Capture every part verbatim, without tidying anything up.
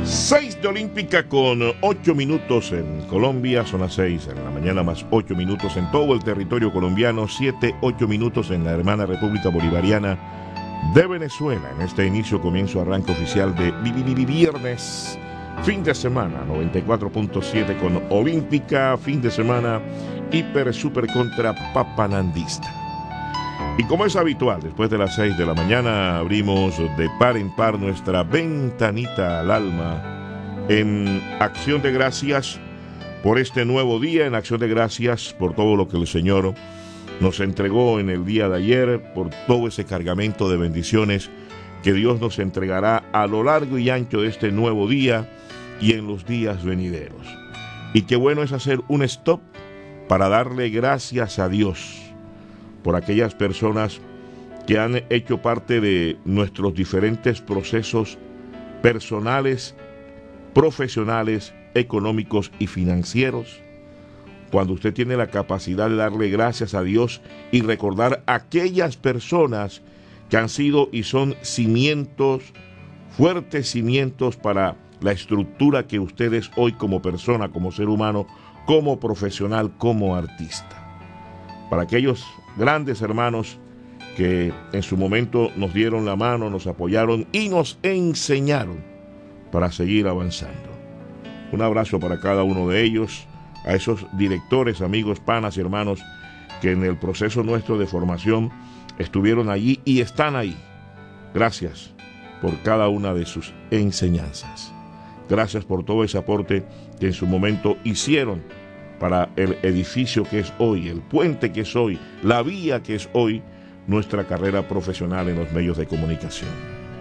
seis de Olímpica con ocho minutos en Colombia, son las seis en la mañana más ocho minutos en todo el territorio colombiano, siete, ocho minutos en la hermana República Bolivariana de Venezuela. En este inicio, comienzo, arranque oficial de viernes, fin de semana, noventa y cuatro punto siete con Olímpica, fin de semana, hiper, super contra papanandista. Y como es habitual, después de las seis de la mañana abrimos de par en par nuestra ventanita al alma en acción de gracias por este nuevo día, en acción de gracias por todo lo que el Señor nos entregó en el día de ayer, por todo ese cargamento de bendiciones que Dios nos entregará a lo largo y ancho de este nuevo día y en los días venideros. Y qué bueno es hacer un stop para darle gracias a Dios por aquellas personas que han hecho parte de nuestros diferentes procesos personales, profesionales, económicos y financieros. Cuando usted tiene la capacidad de darle gracias a Dios y recordar a aquellas personas que han sido y son cimientos, fuertes cimientos para la estructura que usted es hoy como persona, como ser humano, como profesional, como artista. Para aquellos grandes hermanos que en su momento nos dieron la mano, nos apoyaron y nos enseñaron para seguir avanzando. Un abrazo para cada uno de ellos, a esos directores, amigos, panas y hermanos que en el proceso nuestro de formación estuvieron allí y están ahí. Gracias por cada una de sus enseñanzas. Gracias por todo ese aporte que en su momento hicieron para el edificio que es hoy, el puente que es hoy, la vía que es hoy, nuestra carrera profesional en los medios de comunicación.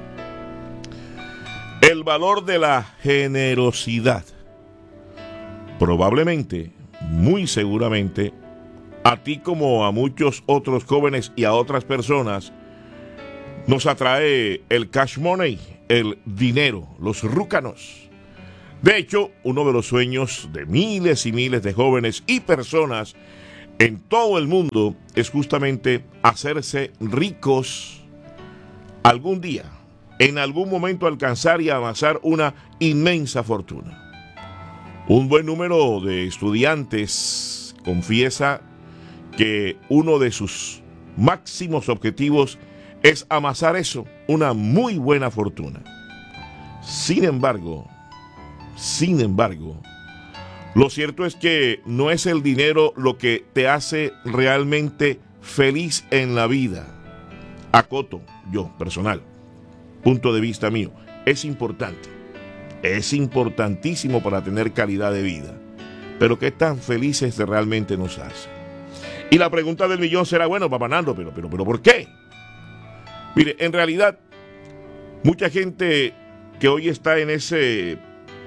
El valor de la generosidad. Probablemente, muy seguramente, a ti como a muchos otros jóvenes y a otras personas, nos atrae el cash money, el dinero, los rúcanos. De hecho, uno de los sueños de miles y miles de jóvenes y personas en todo el mundo es justamente hacerse ricos algún día, en algún momento alcanzar y avanzar una inmensa fortuna. Un buen número de estudiantes confiesa que uno de sus máximos objetivos es amasar eso, una muy buena fortuna. Sin embargo, Sin embargo, lo cierto es que no es el dinero lo que te hace realmente feliz en la vida. Acoto, yo, personal, punto de vista mío, es importante. Es importantísimo para tener calidad de vida. Pero ¿qué tan felices realmente nos hace? Y la pregunta del millón será, bueno, papá Nando, pero, pero, pero, ¿por qué? Mire, en realidad, mucha gente que hoy está en ese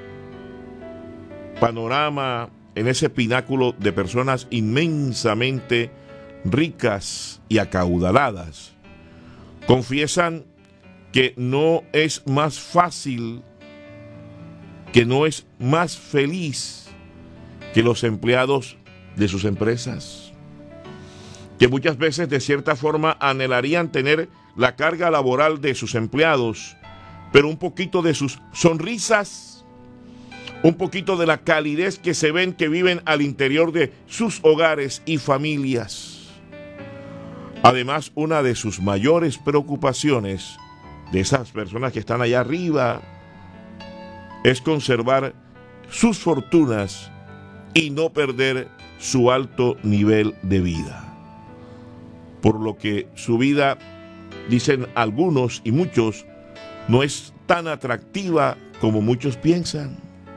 panorama, en ese pináculo de personas inmensamente ricas y acaudaladas, confiesan que no es más fácil, que no es más feliz que los empleados de sus empresas, que muchas veces de cierta forma anhelarían tener la carga laboral de sus empleados, pero un poquito de sus sonrisas, un poquito de la calidez que se ven que viven al interior de sus hogares y familias. Además, una de sus mayores preocupaciones de esas personas que están allá arriba es conservar sus fortunas y no perder su alto nivel de vida. Por lo que su vida, dicen algunos y muchos, no es tan atractiva como muchos piensan.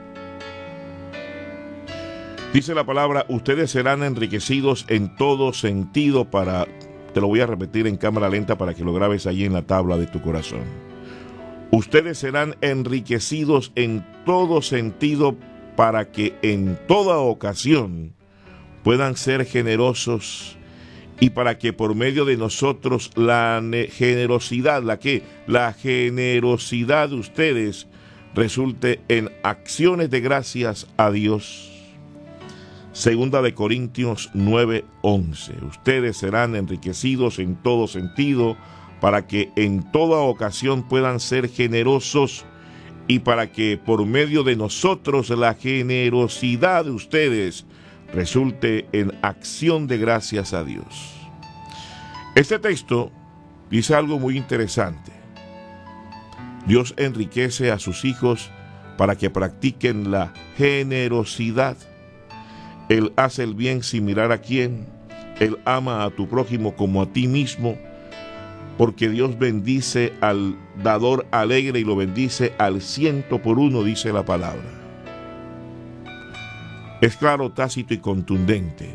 Dice la palabra, ustedes serán enriquecidos en todo sentido para, te lo voy a repetir en cámara lenta para que lo grabes allí en la tabla de tu corazón. Ustedes serán enriquecidos en todo sentido para que en toda ocasión puedan ser generosos y para que por medio de nosotros la generosidad, la que, la generosidad de ustedes resulte en acciones de gracias a Dios. Segunda de Corintios nueve once. Ustedes serán enriquecidos en todo sentido para que en toda ocasión puedan ser generosos y para que por medio de nosotros la generosidad de ustedes resulte en acción de gracias a Dios. Este texto dice algo muy interesante. Dios enriquece a sus hijos para que practiquen la generosidad. Él hace el bien sin mirar a quién. Él ama a tu prójimo como a ti mismo, porque Dios bendice al dador alegre y lo bendice al ciento por uno, dice la palabra. Es claro, tácito y contundente.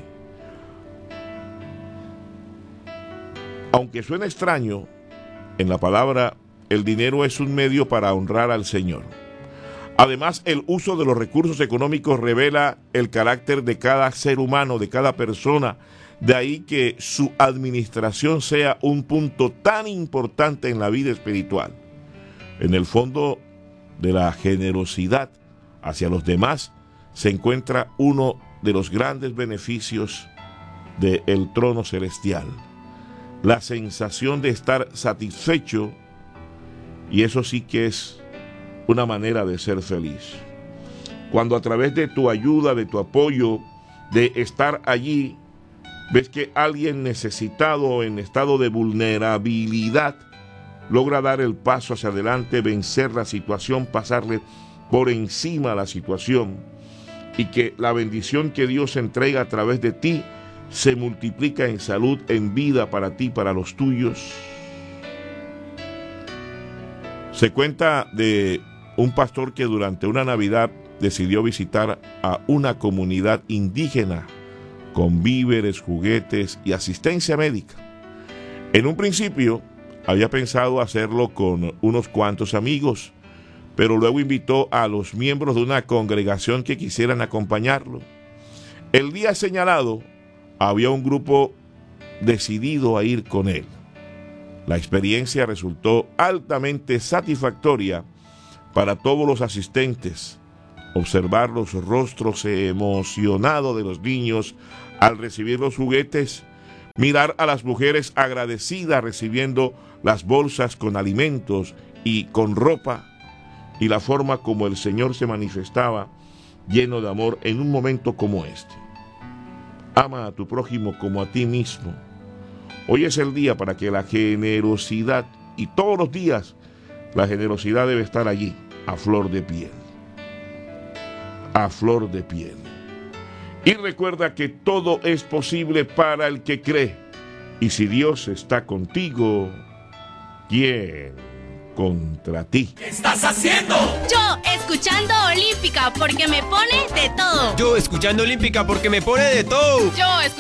Aunque suene extraño, en la palabra el dinero es un medio para honrar al Señor. Además, el uso de los recursos económicos revela el carácter de cada ser humano, de cada persona. De ahí que su administración sea un punto tan importante en la vida espiritual. En el fondo de la generosidad hacia los demás se encuentra uno de los grandes beneficios del trono celestial. La sensación de estar satisfecho, y eso sí que es una manera de ser feliz. Cuando a través de tu ayuda, de tu apoyo, de estar allí, ves que alguien necesitado en estado de vulnerabilidad logra dar el paso hacia adelante, vencer la situación, pasarle por encima a la situación, y que la bendición que Dios entrega a través de ti se multiplica en salud, en vida para ti, para los tuyos. Se cuenta de un pastor que durante una Navidad decidió visitar a una comunidad indígena con víveres, juguetes y asistencia médica. En un principio había pensado hacerlo con unos cuantos amigos, pero luego invitó a los miembros de una congregación que quisieran acompañarlo. El día señalado había un grupo decidido a ir con él. La experiencia resultó altamente satisfactoria para todos los asistentes. Observar los rostros emocionados de los niños al recibir los juguetes, mirar a las mujeres agradecidas recibiendo las bolsas con alimentos y con ropa, y la forma como el Señor se manifestaba lleno de amor en un momento como este. Ama a tu prójimo como a ti mismo. Hoy es el día para que la generosidad, y todos los días la generosidad debe estar allí, a flor de piel. A flor de piel. Y recuerda que todo es posible para el que cree. Y si Dios está contigo, ¿quién contra ti? ¿Qué estás haciendo? Yo escuchando Olímpica porque me pone de todo. Yo escuchando Olímpica porque me pone de todo. Yo escuchando